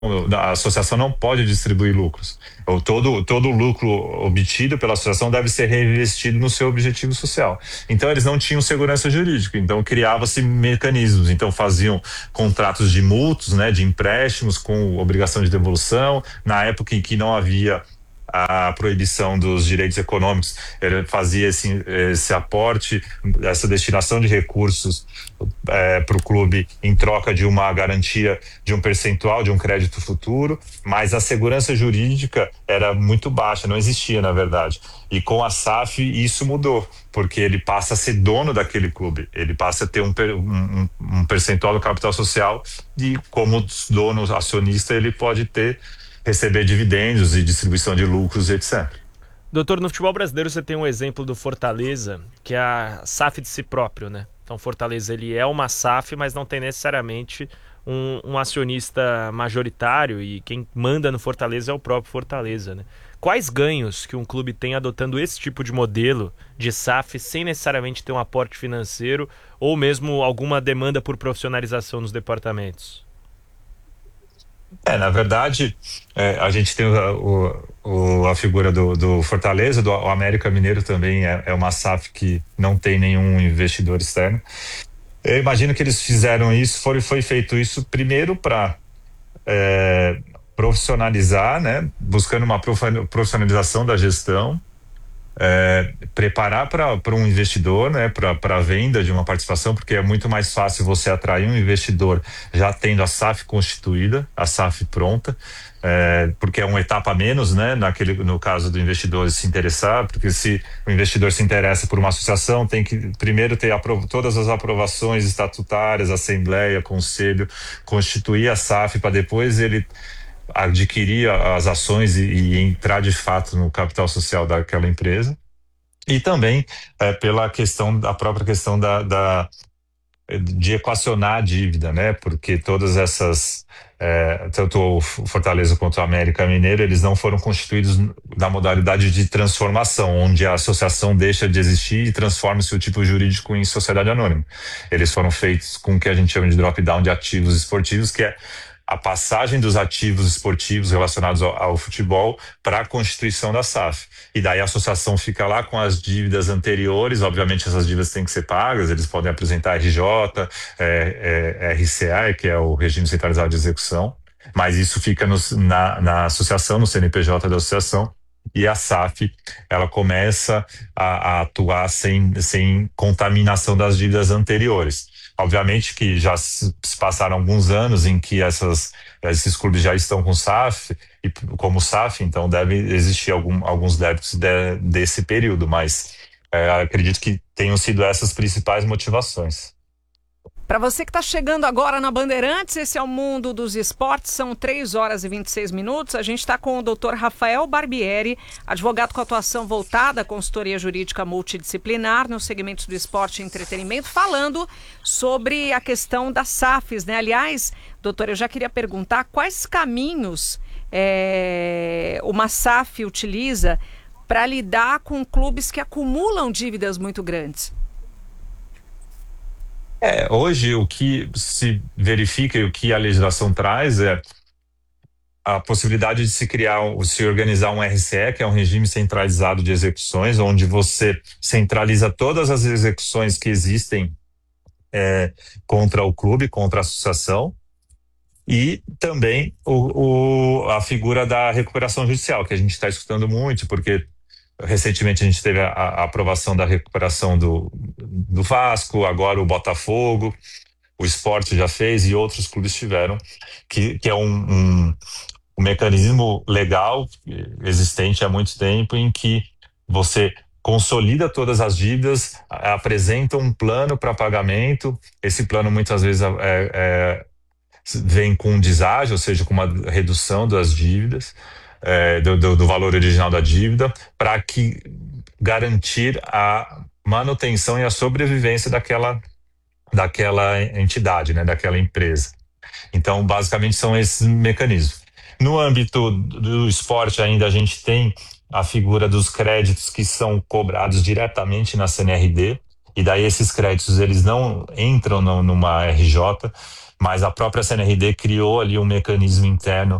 a associação não pode distribuir lucros. Todo o lucro obtido pela associação deve ser reinvestido no seu objetivo social. Então eles não tinham segurança jurídica, então criava-se mecanismos, então faziam contratos de mútuos, né, de empréstimos com obrigação de devolução, na época em que não havia a proibição dos direitos econômicos, ele fazia esse aporte, essa destinação de recursos para o clube em troca de uma garantia de um percentual de um crédito futuro, mas a segurança jurídica era muito baixa, não existia na verdade. E com a SAF isso mudou, porque ele passa a ser dono daquele clube, ele passa a ter um percentual do capital social e como dono acionista ele pode receber dividendos e distribuição de lucros, etc. Doutor, no futebol brasileiro você tem um exemplo do Fortaleza, que é a SAF de si próprio, né? Então Fortaleza ele é uma SAF, mas não tem necessariamente um acionista majoritário e quem manda no Fortaleza é o próprio Fortaleza, né? Quais ganhos que um clube tem adotando esse tipo de modelo de SAF sem necessariamente ter um aporte financeiro ou mesmo alguma demanda por profissionalização nos departamentos? Na verdade, a gente tem a figura do Fortaleza, do América Mineiro também é uma SAF que não tem nenhum investidor externo. Eu imagino que eles fizeram isso, foi feito isso primeiro para profissionalizar, né, buscando uma profissionalização da gestão, preparar para um investidor, né, para a venda de uma participação, porque é muito mais fácil você atrair um investidor já tendo a SAF constituída, a SAF pronta, porque é uma etapa a menos, né, no caso do investidor se interessar, porque se o investidor se interessa por uma associação, tem que primeiro ter todas as aprovações estatutárias, assembleia, conselho, constituir a SAF para depois ele adquirir as ações e entrar de fato no capital social daquela empresa. E também pela própria questão de equacionar a dívida, né? Porque todas essas, tanto o Fortaleza quanto o América Mineiro, eles não foram constituídos na modalidade de transformação, onde a associação deixa de existir e transforma-se o tipo jurídico em sociedade anônima. Eles foram feitos com o que a gente chama de drop-down de ativos esportivos, que é a passagem dos ativos esportivos relacionados ao futebol para a constituição da SAF. E daí a associação fica lá com as dívidas anteriores, obviamente essas dívidas têm que ser pagas, eles podem apresentar RJ, RCA, que é o Regime Centralizado de Execução, mas isso fica na associação, no CNPJ da associação, e a SAF ela começa a atuar sem contaminação das dívidas anteriores. Obviamente que já se passaram alguns anos em que esses clubes já estão com SAF, e como SAF, então deve existir alguns débitos desse período, mas acredito que tenham sido essas principais motivações. Para você que está chegando agora na Bandeirantes, esse é o Mundo dos Esportes, são 3 horas e 26 minutos. A gente está com o Dr. Rafael Barbieri, advogado com atuação voltada à consultoria jurídica multidisciplinar nos segmentos do esporte e entretenimento, falando sobre a questão das SAFs, né? Aliás, doutor, eu já queria perguntar quais caminhos uma SAF utiliza para lidar com clubes que acumulam dívidas muito grandes. Hoje o que se verifica e o que a legislação traz é a possibilidade de se organizar um RCE, que é um regime centralizado de execuções, onde você centraliza todas as execuções que existem contra o clube, contra a associação, e também a figura da recuperação judicial, que a gente está escutando muito, porque recentemente a gente teve a aprovação da recuperação do Vasco, agora o Botafogo, o Sport já fez e outros clubes tiveram, que é um mecanismo legal existente há muito tempo em que você consolida todas as dívidas, apresenta um plano para pagamento, esse plano muitas vezes vem com um deságio, ou seja, com uma redução das dívidas, do valor original da dívida, para garantir a manutenção e a sobrevivência daquela entidade, né, daquela empresa. Então, basicamente, são esses mecanismos. No âmbito do esporte, ainda a gente tem a figura dos créditos que são cobrados diretamente na CNRD, e daí esses créditos eles não entram numa RJ, mas a própria CNRD criou ali um mecanismo interno